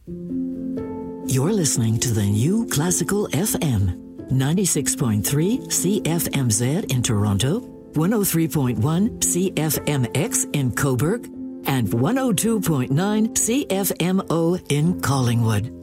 You're listening to the New Classical FM, 96.3 CFMZ in Toronto, 103.1 CFMX in Cobourg, and 102.9 CFMO in Collingwood.